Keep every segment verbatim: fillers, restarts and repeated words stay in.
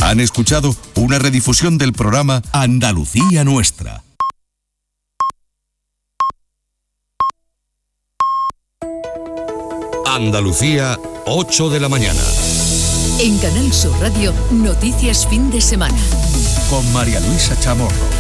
Han escuchado una redifusión del programa Andalucía Nuestra. Andalucía, ocho de la mañana. En Canal Sur Radio, noticias fin de semana. Con María Luisa Chamorro.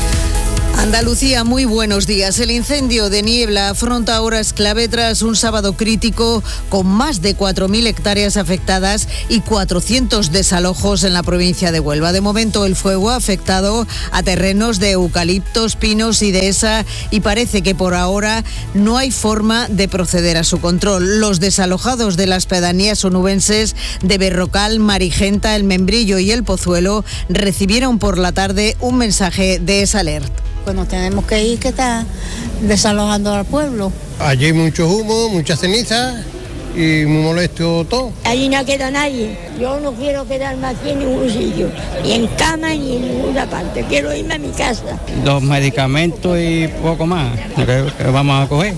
Andalucía, muy buenos días. El incendio de Niebla afronta horas clave tras un sábado crítico con más de cuatro mil hectáreas afectadas y cuatrocientos desalojos en la provincia de Huelva. De momento el fuego ha afectado a terrenos de eucaliptos, pinos y dehesa y parece que por ahora no hay forma de proceder a su control. Los desalojados de las pedanías onubenses de Berrocal, Marigenta, El Membrillo y El Pozuelo recibieron por la tarde un mensaje de Esalert. Bueno, tenemos que ir, que está desalojando al pueblo. Allí hay mucho humo, muchas cenizas y muy molesto todo. Allí no queda nadie. Yo no quiero quedarme aquí en ningún sitio, ni en cama ni en ninguna parte. Quiero irme a mi casa. Dos medicamentos y poco más que, que vamos a coger.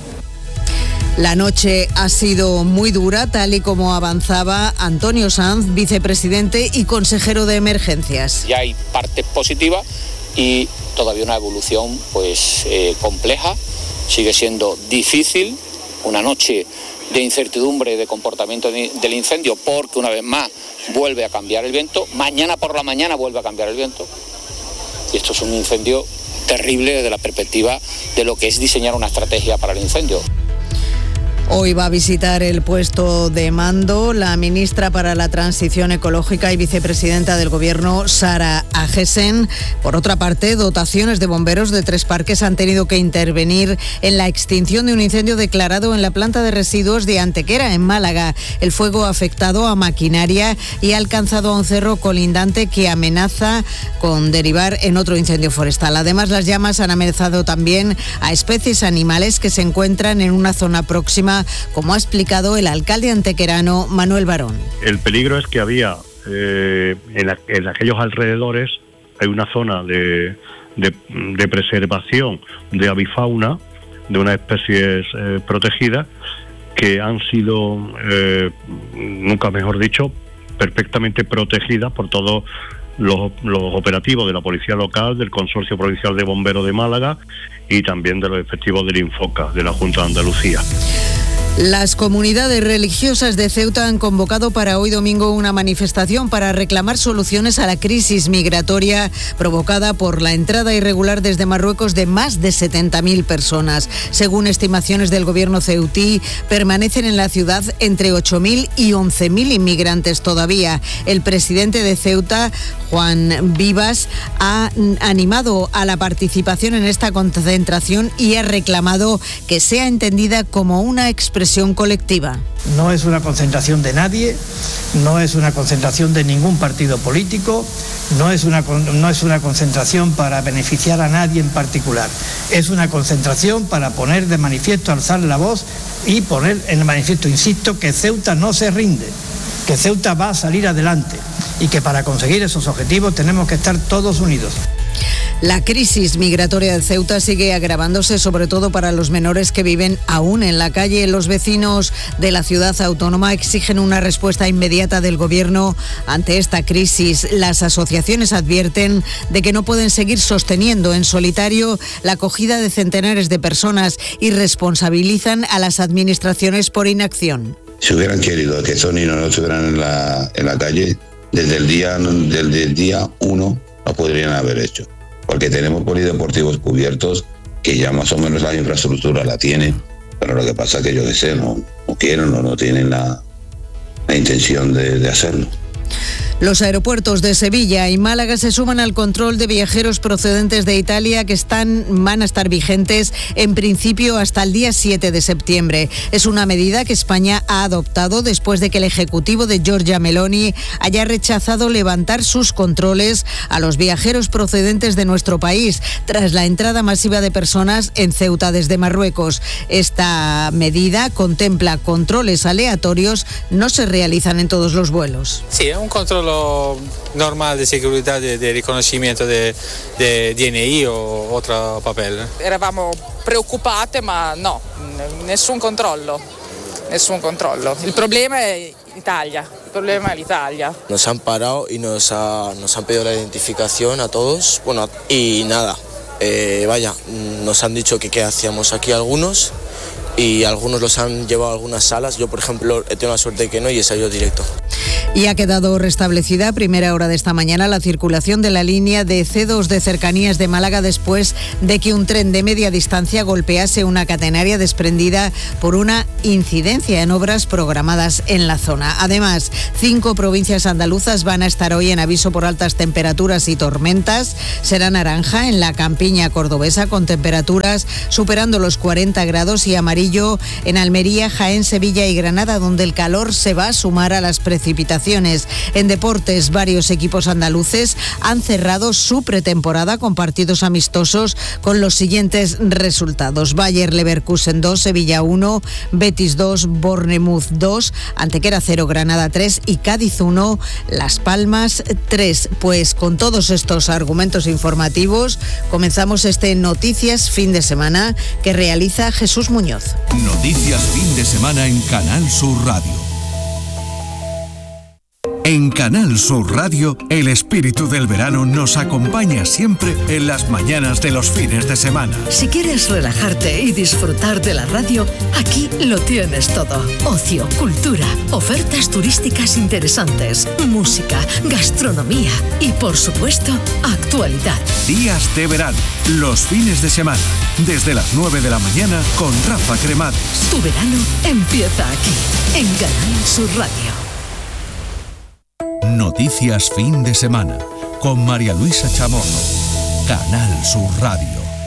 La noche ha sido muy dura, tal y como avanzaba Antonio Sanz, vicepresidente y consejero de emergencias. Ya hay partes positivas y todavía una evolución pues eh, compleja, sigue siendo difícil, una noche de incertidumbre de comportamiento de, del incendio, porque una vez más vuelve a cambiar el viento, mañana por la mañana vuelve a cambiar el viento, y esto es un incendio terrible desde la perspectiva de lo que es diseñar una estrategia para el incendio. Hoy va a visitar el puesto de mando la ministra para la Transición Ecológica y vicepresidenta del Gobierno, Sara Agesen. Por otra parte, dotaciones de bomberos de tres parques han tenido que intervenir en la extinción de un incendio declarado en la planta de residuos de Antequera, en Málaga. El fuego ha afectado a maquinaria y ha alcanzado a un cerro colindante que amenaza con derivar en otro incendio forestal. Además, las llamas han amenazado también a especies animales que se encuentran en una zona próxima, como ha explicado el alcalde antequerano Manuel Barón. El peligro es que había eh, en, la, en aquellos alrededores hay una zona de, de, de preservación de avifauna, de unas especies eh, protegidas que han sido, eh, nunca mejor dicho, perfectamente protegidas por todos los, los operativos de la Policía Local, del Consorcio Provincial de Bomberos de Málaga y también de los efectivos del Infoca, de la Junta de Andalucía. Las comunidades religiosas de Ceuta han convocado para hoy domingo una manifestación para reclamar soluciones a la crisis migratoria provocada por la entrada irregular desde Marruecos de más de setenta mil personas. Según estimaciones del gobierno ceutí, permanecen en la ciudad entre ocho mil y once mil inmigrantes todavía. El presidente de Ceuta, Juan Vivas, ha animado a la participación en esta concentración y ha reclamado que sea entendida como una expresión colectiva. No es una concentración de nadie, no es una concentración de ningún partido político, no es una, no es una concentración para beneficiar a nadie en particular. Es una concentración para poner de manifiesto, alzar la voz y poner en manifiesto, insisto, que Ceuta no se rinde, que Ceuta va a salir adelante y que para conseguir esos objetivos tenemos que estar todos unidos. La crisis migratoria de Ceuta sigue agravándose, sobre todo para los menores que viven aún en la calle. Los vecinos de la ciudad autónoma exigen una respuesta inmediata del gobierno ante esta crisis. Las asociaciones advierten de que no pueden seguir sosteniendo en solitario la acogida de centenares de personas y responsabilizan a las administraciones por inacción. Si hubieran querido que estos niños no estuvieran en la, en la calle, desde el día, desde el día uno lo podrían haber hecho. Porque tenemos polideportivos cubiertos que ya más o menos la infraestructura la tienen, pero lo que pasa es que yo qué sé, no, no quieren o no tienen la, la intención de, de hacerlo. Los aeropuertos de Sevilla y Málaga se suman al control de viajeros procedentes de Italia que están, van a estar vigentes en principio hasta el día siete de septiembre. Es una medida que España ha adoptado después de que el ejecutivo de Giorgia Meloni haya rechazado levantar sus controles a los viajeros procedentes de nuestro país tras la entrada masiva de personas en Ceuta desde Marruecos. Esta medida contempla controles aleatorios, no se realizan en todos los vuelos. Sí, un control normal de seguridad, de, de reconocimiento de, de D N I o otro papel. Eravamo preoccupate, ma no, nessun controllo, nessun controllo. Il problema è Italia, il problema è l'Italia. Nos han parado y nos, ha, nos han pedido la identificación a todos, bueno, y nada, eh, vaya, nos han dicho que qué hacíamos aquí algunos y algunos los han llevado a algunas salas. Yo, por ejemplo, he tenido la suerte de que no y he salido directo. Y ha quedado restablecida a primera hora de esta mañana la circulación de la línea de C dos de cercanías de Málaga después de que un tren de media distancia golpease una catenaria desprendida por una incidencia en obras programadas en la zona. Además, cinco provincias andaluzas van a estar hoy en aviso por altas temperaturas y tormentas. Será naranja en la campiña cordobesa con temperaturas superando los cuarenta grados y amarillo en Almería, Jaén, Sevilla y Granada, donde el calor se va a sumar a las precipitaciones. En deportes, varios equipos andaluces han cerrado su pretemporada con partidos amistosos con los siguientes resultados: Bayer Leverkusen dos, Sevilla uno, Betis dos, Bournemouth dos, Antequera cero, Granada tres y Cádiz uno, Las Palmas tres. Pues con todos estos argumentos informativos comenzamos este Noticias Fin de Semana que realiza Jesús Muñoz. Noticias Fin de Semana en Canal Sur Radio. En Canal Sur Radio, el espíritu del verano nos acompaña siempre en las mañanas de los fines de semana. Si quieres relajarte y disfrutar de la radio, aquí lo tienes todo. Ocio, cultura, ofertas turísticas interesantes, música, gastronomía y, por supuesto, actualidad. Días de verano, los fines de semana, desde las nueve de la mañana con Rafa Cremades. Tu verano empieza aquí, en Canal Sur Radio. Noticias Fin de Semana con María Luisa Chamorro. Canal Sur Radio.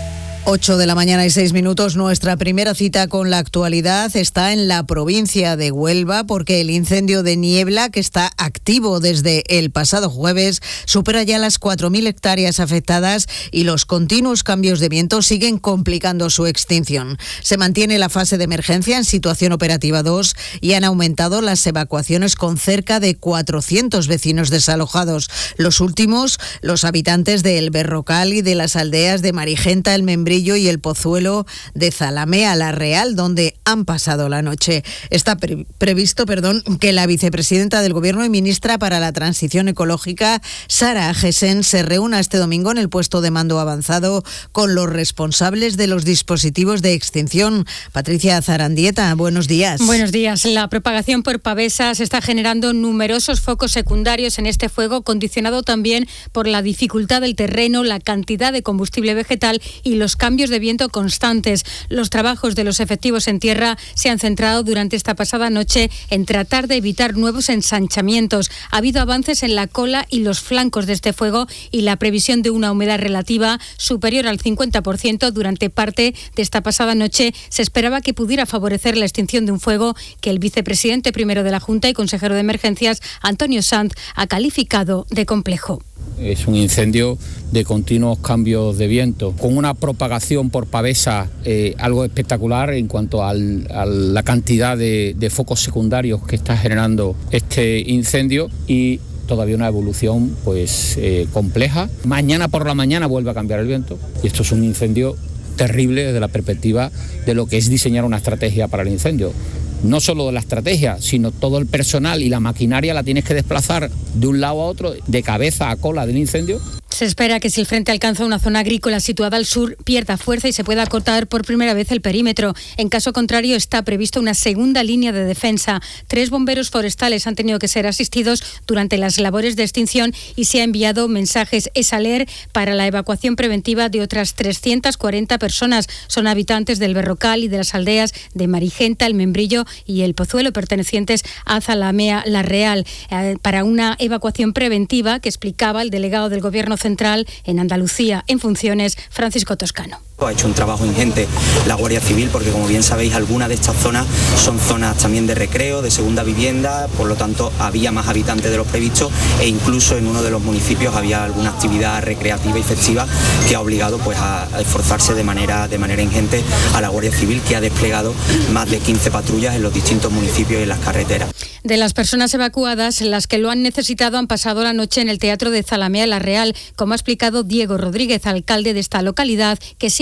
ocho de la mañana y seis minutos. Nuestra primera cita con la actualidad está en la provincia de Huelva, porque el incendio de Niebla, que está activo desde el pasado jueves, supera ya las cuatro mil hectáreas afectadas y los continuos cambios de viento siguen complicando su extinción. Se mantiene la fase de emergencia en situación operativa dos y han aumentado las evacuaciones con cerca de cuatrocientos vecinos desalojados. Los últimos, los habitantes de El Berrocal y de las aldeas de Marigenta, El Membrillo y El Pozuelo de Zalamea la Real, donde han pasado la noche. Está pre- previsto perdón, que la vicepresidenta del Gobierno y ministra para la Transición Ecológica, Sara Agesen, se reúna este domingo en el puesto de mando avanzado con los responsables de los dispositivos de extinción. Patricia Zarandieta, buenos días. Buenos días. La propagación por pavesas está generando numerosos focos secundarios en este fuego, condicionado también por la dificultad del terreno, la cantidad de combustible vegetal y los cambios de viento constantes. Los trabajos de los efectivos en tierra se han centrado durante esta pasada noche en tratar de evitar nuevos ensanchamientos. Ha habido avances en la cola y los flancos de este fuego y la previsión de una humedad relativa superior al cincuenta por ciento durante parte de esta pasada noche se esperaba que pudiera favorecer la extinción de un fuego que el vicepresidente primero de la Junta y consejero de Emergencias, Antonio Sanz, ha calificado de complejo. Es un incendio de continuos cambios de viento, con una propagación por pavesa eh, algo espectacular en cuanto al, a la cantidad de, de focos secundarios que está generando este incendio y todavía una evolución pues eh, compleja. Mañana por la mañana vuelve a cambiar el viento y esto es un incendio terrible desde la perspectiva de lo que es diseñar una estrategia para el incendio. No solo de la estrategia, sino todo el personal y la maquinaria la tienes que desplazar de un lado a otro, de cabeza a cola del incendio. Se espera que si el frente alcanza una zona agrícola situada al sur, pierda fuerza y se pueda acotar por primera vez el perímetro. En caso contrario, está prevista una segunda línea de defensa. Tres bomberos forestales han tenido que ser asistidos durante las labores de extinción y se ha enviado mensajes ESALER para la evacuación preventiva de otras trescientas cuarenta personas. Son habitantes del Berrocal y de las aldeas de Marigenta, El Membrillo y El Pozuelo, pertenecientes a Zalamea la Real, eh, para una evacuación preventiva que explicaba el delegado del Gobierno Central en Andalucía en funciones, Francisco Toscano. Ha hecho un trabajo ingente la Guardia Civil porque, como bien sabéis, algunas de estas zonas son zonas también de recreo, de segunda vivienda, por lo tanto había más habitantes de los previstos e incluso en uno de los municipios había alguna actividad recreativa y festiva que ha obligado pues a esforzarse de manera, de manera ingente a la Guardia Civil, que ha desplegado más de quince patrullas en los distintos municipios y en las carreteras. De las personas evacuadas, las que lo han necesitado han pasado la noche en el Teatro de Zalamea la Real, como ha explicado Diego Rodríguez, alcalde de esta localidad, que se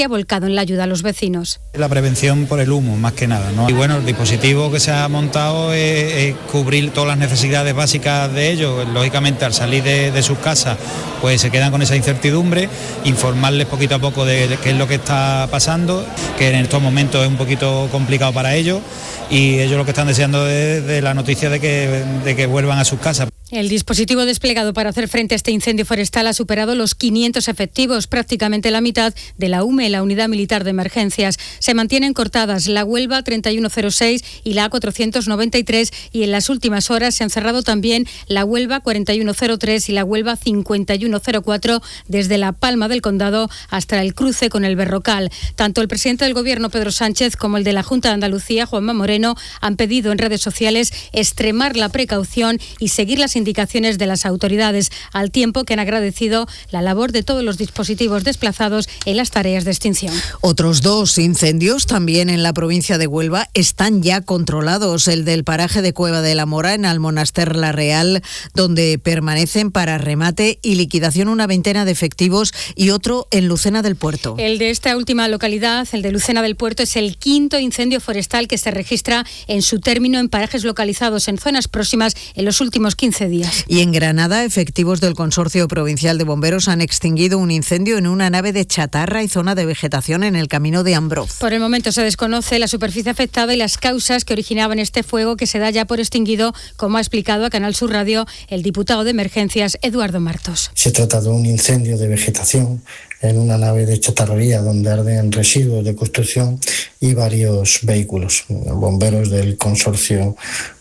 se ha volcado en la ayuda a los vecinos. La prevención por el humo, más que nada, ¿no? Y bueno, el dispositivo que se ha montado es, es cubrir todas las necesidades básicas de ellos. Lógicamente, al salir de, de sus casas, pues se quedan con esa incertidumbre, informarles poquito a poco de, de qué es lo que está pasando, que en estos momentos es un poquito complicado para ellos, y ellos lo que están deseando es de la noticia de que, de que vuelvan a sus casas. El dispositivo desplegado para hacer frente a este incendio forestal ha superado los quinientos efectivos, prácticamente la mitad de la U M E, la Unidad Militar de Emergencias. Se mantienen cortadas la Huelva treinta y uno cero seis y la A cuatrocientos noventa y tres, y en las últimas horas se han cerrado también la Huelva cuarenta y uno cero tres y la Huelva cincuenta y uno cero cuatro desde La Palma del Condado hasta el cruce con el Berrocal. Tanto el presidente del Gobierno, Pedro Sánchez, como el de la Junta de Andalucía, Juanma Moreno, han pedido en redes sociales extremar la precaución y seguir las indicaciones de las autoridades, al tiempo que han agradecido la labor de todos los dispositivos desplazados en las tareas de extinción. Otros dos incendios también en la provincia de Huelva están ya controlados. El del paraje de Cueva de la Mora en Almonaster La Real, donde permanecen para remate y liquidación una veintena de efectivos, y otro en Lucena del Puerto. El de esta última localidad, el de Lucena del Puerto, es el quinto incendio forestal que se registra en su término en parajes localizados en zonas próximas en los últimos quince días. Y en Granada, efectivos del Consorcio Provincial de Bomberos han extinguido un incendio en una nave de chatarra y zona de vegetación en el camino de Ambroz. Por el momento se desconoce la superficie afectada y las causas que originaban este fuego, que se da ya por extinguido, como ha explicado a Canal Sur Radio el diputado de Emergencias, Eduardo Martos. Se trata de un incendio de vegetación en una nave de chatarrería donde arden residuos de construcción y varios vehículos. Bomberos del Consorcio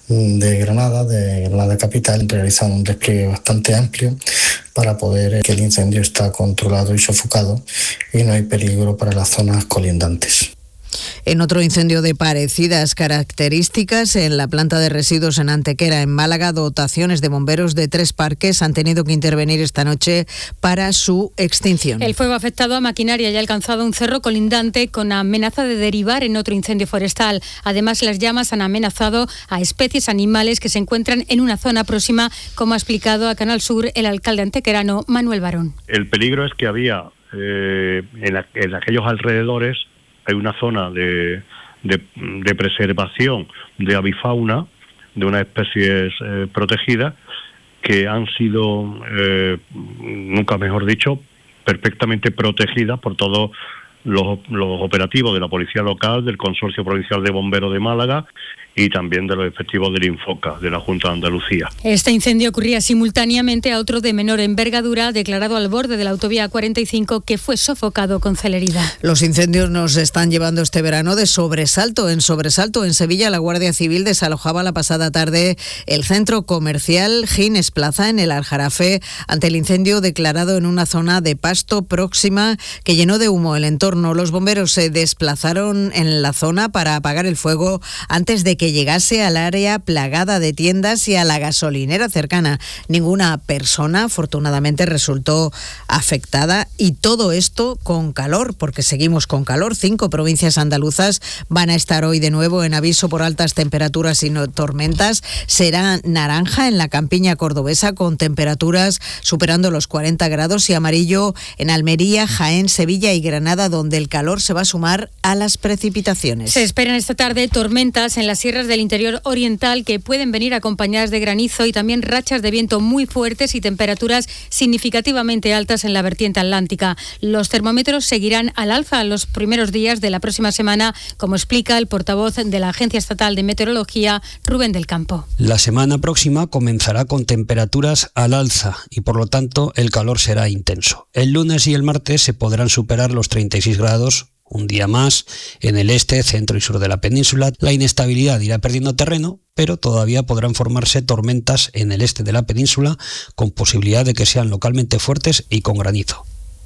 de Granada, de Granada Capital, realizan un despliegue bastante amplio para poder que el incendio está controlado y sofocado y no hay peligro para las zonas colindantes. En otro incendio de parecidas características, en la planta de residuos en Antequera, en Málaga, dotaciones de bomberos de tres parques han tenido que intervenir esta noche para su extinción. El fuego ha afectado a maquinaria y ha alcanzado un cerro colindante con amenaza de derivar en otro incendio forestal. Además, las llamas han amenazado a especies animales que se encuentran en una zona próxima, como ha explicado a Canal Sur el alcalde antequerano, Manuel Barón. El peligro es que había eh, en, la, en aquellos alrededores hay una zona de, de, de preservación de avifauna, de unas especies eh, protegidas, que han sido, eh, nunca mejor dicho, perfectamente protegidas por todos los, los operativos de la Policía Local, del Consorcio Provincial de Bomberos de Málaga y también de los efectivos del INFOCA, de la Junta de Andalucía. Este incendio ocurría simultáneamente a otro de menor envergadura, declarado al borde de la autovía cuarenta y cinco, que fue sofocado con celeridad. Los incendios nos están llevando este verano de sobresalto en sobresalto. En Sevilla, la Guardia Civil desalojaba la pasada tarde el centro comercial Gines Plaza en el Aljarafe ante el incendio declarado en una zona de pasto próxima que llenó de humo el entorno. Los bomberos se desplazaron en la zona para apagar el fuego antes de que llegase al área plagada de tiendas y a la gasolinera cercana. Ninguna persona, afortunadamente, resultó afectada, y todo esto con calor, porque seguimos con calor. Cinco provincias andaluzas van a estar hoy de nuevo en aviso por altas temperaturas y no tormentas. Será naranja en la campiña cordobesa, con temperaturas superando los cuarenta grados, y amarillo en Almería, Jaén, Sevilla y Granada, donde el calor se va a sumar a las precipitaciones. Se esperan esta tarde tormentas en las sierras del interior oriental, que pueden venir acompañadas de granizo y también rachas de viento muy fuertes y temperaturas significativamente altas en la vertiente atlántica. Los termómetros seguirán al alza en los primeros días de la próxima semana, como explica el portavoz de la Agencia Estatal de Meteorología, Rubén del Campo. La semana próxima comenzará con temperaturas al alza y por lo tanto el calor será intenso. El lunes y el martes se podrán superar los treinta y seis grados. Un día más, en el este, centro y sur de la península, la inestabilidad irá perdiendo terreno, pero todavía podrán formarse tormentas en el este de la península, con posibilidad de que sean localmente fuertes y con granizo.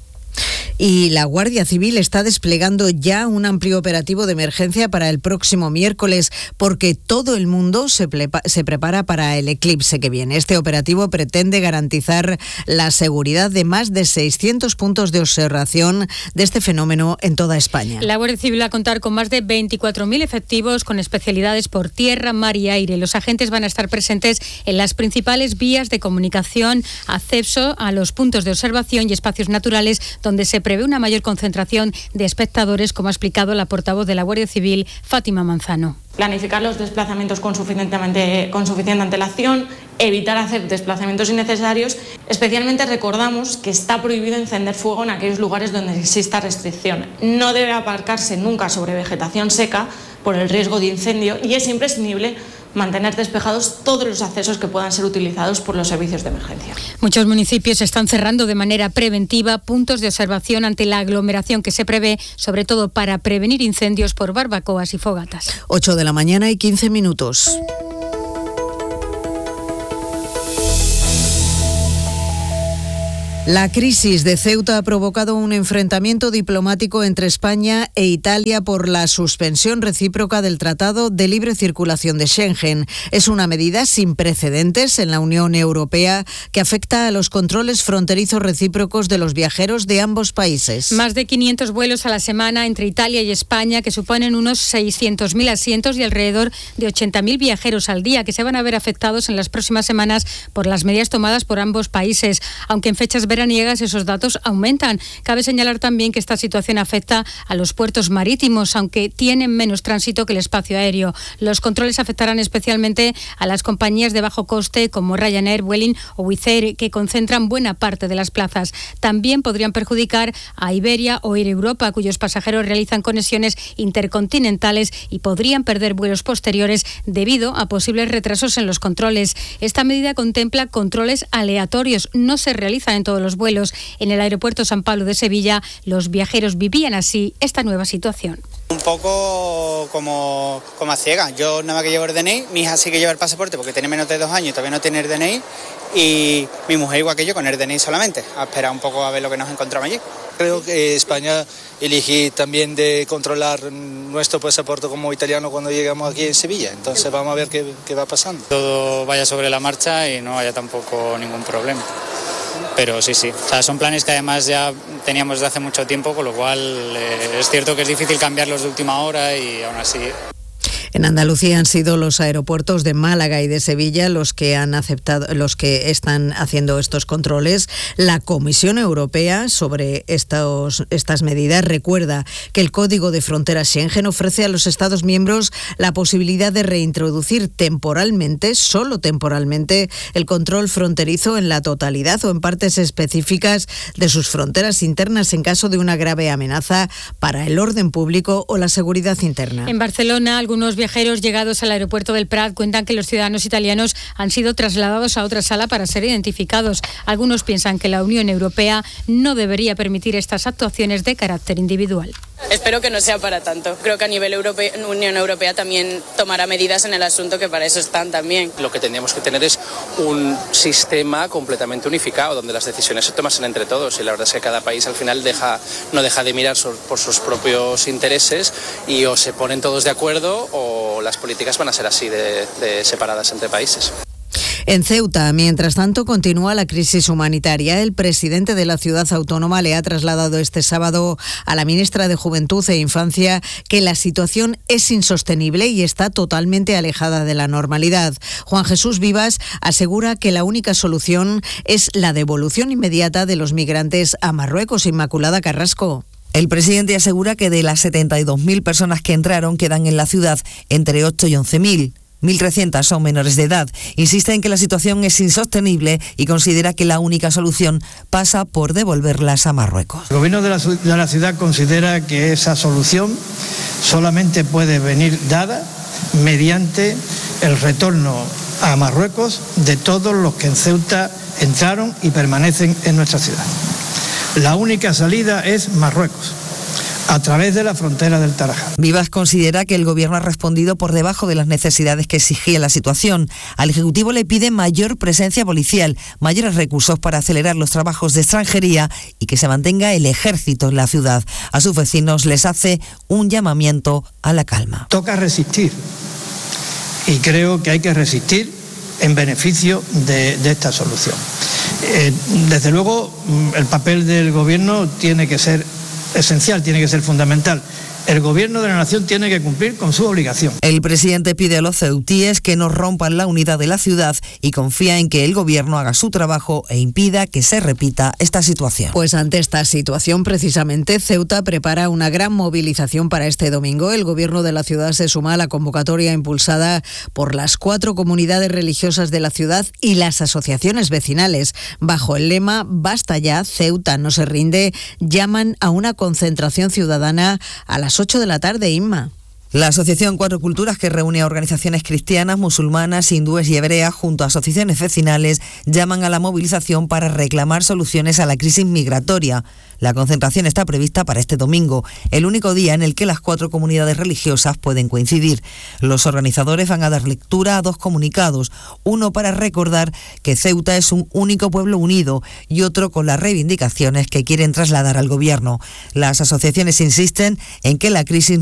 Y la Guardia Civil está desplegando ya un amplio operativo de emergencia para el próximo miércoles, porque todo el mundo se, plepa, se prepara para el eclipse que viene. Este operativo pretende garantizar la seguridad de más de seiscientos puntos de observación de este fenómeno en toda España. La Guardia Civil va a contar con más de veinticuatro mil efectivos con especialidades por tierra, mar y aire. Los agentes van a estar presentes en las principales vías de comunicación, acceso a los puntos de observación y espacios naturales donde se prevé una mayor concentración de espectadores, como ha explicado la portavoz de la Guardia Civil, Fátima Manzano. Planificar los desplazamientos con, suficientemente, con suficiente antelación, evitar hacer desplazamientos innecesarios. Especialmente recordamos que está prohibido encender fuego en aquellos lugares donde exista restricción. No debe aparcarse nunca sobre vegetación seca por el riesgo de incendio y es imprescindible mantener despejados todos los accesos que puedan ser utilizados por los servicios de emergencia. Muchos municipios están cerrando de manera preventiva puntos de observación ante la aglomeración que se prevé, sobre todo para prevenir incendios por barbacoas y fogatas. ocho de la mañana y quince minutos. La crisis de Ceuta ha provocado un enfrentamiento diplomático entre España e Italia por la suspensión recíproca del Tratado de Libre Circulación de Schengen. Es una medida sin precedentes en la Unión Europea que afecta a los controles fronterizos recíprocos de los viajeros de ambos países. Más de quinientos vuelos a la semana entre Italia y España, que suponen unos seiscientos mil asientos y alrededor de ochenta mil viajeros al día, que se van a ver afectados en las próximas semanas por las medidas tomadas por ambos países, aunque en fechas veraniegas esos datos aumentan. Cabe señalar también que esta situación afecta a los puertos marítimos, aunque tienen menos tránsito que el espacio aéreo. Los controles afectarán especialmente a las compañías de bajo coste como Ryanair, Vueling o Wizz Air, que concentran buena parte de las plazas. También podrían perjudicar a Iberia o Air Europa, cuyos pasajeros realizan conexiones intercontinentales y podrían perder vuelos posteriores debido a posibles retrasos en los controles. Esta medida contempla controles aleatorios, no se realizan en todos los vuelos. En el aeropuerto San Pablo de Sevilla, los viajeros vivían así esta nueva situación. Un poco como, como a ciegas. Yo nada más que llevo el D N I, mi hija sí que lleva el pasaporte porque tiene menos de dos años y todavía no tiene el D N I, y mi mujer igual que yo con el D N I solamente, a esperar un poco a ver lo que nos encontramos allí. Creo que España elige también de controlar nuestro pasaporte como italiano cuando llegamos aquí en Sevilla, entonces vamos a ver qué, qué va pasando. Todo vaya sobre la marcha y no haya tampoco ningún problema. Pero sí, sí, o sea, son planes que además ya teníamos desde hace mucho tiempo, con lo cual eh, es cierto que es difícil cambiarlos de última hora y aún así... En Andalucía han sido los aeropuertos de Málaga y de Sevilla los que han aceptado, los que están haciendo estos controles. La Comisión Europea sobre estos, estas medidas recuerda que el Código de Fronteras Schengen ofrece a los Estados miembros la posibilidad de reintroducir temporalmente, solo temporalmente, el control fronterizo en la totalidad o en partes específicas de sus fronteras internas en caso de una grave amenaza para el orden público o la seguridad interna. En Barcelona, algunos viajeros llegados al aeropuerto del Prat cuentan que los ciudadanos italianos han sido trasladados a otra sala para ser identificados. Algunos piensan que la Unión Europea no debería permitir estas actuaciones de carácter individual. Espero que no sea para tanto. Creo que a nivel europeo, Unión Europea también tomará medidas en el asunto, que para eso están también. Lo que tendríamos que tener es un sistema completamente unificado, donde las decisiones se tomasen entre todos, y la verdad es que cada país al final deja, no deja de mirar por sus propios intereses, y o se ponen todos de acuerdo o las políticas van a ser así de, de separadas entre países. En Ceuta, mientras tanto, continúa la crisis humanitaria. El presidente de la ciudad autónoma le ha trasladado este sábado a la ministra de Juventud e Infancia que la situación es insostenible y está totalmente alejada de la normalidad. Juan Jesús Vivas asegura que la única solución es la devolución inmediata de los migrantes a Marruecos. Inmaculada Carrasco. El presidente asegura que de las setenta y dos mil personas que entraron quedan en la ciudad entre ocho y once mil. mil trescientas son menores de edad. Insiste en que la situación es insostenible y considera que la única solución pasa por devolverlas a Marruecos. El gobierno de la, de la ciudad considera que esa solución solamente puede venir dada mediante el retorno a Marruecos de todos los que en Ceuta entraron y permanecen en nuestra ciudad. La única salida es Marruecos, a través de la frontera del Tarajal. Vivas considera que el gobierno ha respondido por debajo de las necesidades que exigía la situación. Al Ejecutivo le pide mayor presencia policial, mayores recursos para acelerar los trabajos de extranjería y que se mantenga el ejército en la ciudad. A sus vecinos les hace un llamamiento a la calma. Toca resistir, y creo que hay que resistir en beneficio de, de esta solución. Eh, desde luego, el papel del gobierno tiene que ser esencial, tiene que ser fundamental. El Gobierno de la Nación tiene que cumplir con su obligación. El presidente pide a los ceutíes que no rompan la unidad de la ciudad y confía en que el Gobierno haga su trabajo e impida que se repita esta situación. Pues ante esta situación, precisamente, Ceuta prepara una gran movilización para este domingo. El Gobierno de la ciudad se suma a la convocatoria impulsada por las cuatro comunidades religiosas de la ciudad y las asociaciones vecinales. Bajo el lema "Basta ya, Ceuta no se rinde", llaman a una concentración ciudadana a las ocho de la tarde, Inma. La Asociación Cuatro Culturas, que reúne a organizaciones cristianas, musulmanas, hindúes y hebreas junto a asociaciones vecinales, llaman a la movilización para reclamar soluciones a la crisis migratoria. La concentración está prevista para este domingo, el único día en el que las cuatro comunidades religiosas pueden coincidir. Los organizadores van a dar lectura a dos comunicados, uno para recordar que Ceuta es un único pueblo unido y otro con las reivindicaciones que quieren trasladar al Gobierno. Las asociaciones insisten en que la crisis